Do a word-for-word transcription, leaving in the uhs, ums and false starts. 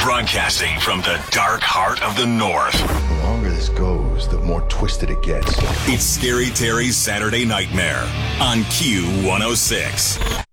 Broadcasting from the dark heart of the North. The longer this goes, the more twisted it gets. It's Scary Terry's Saturday Nightmare on Q one oh six.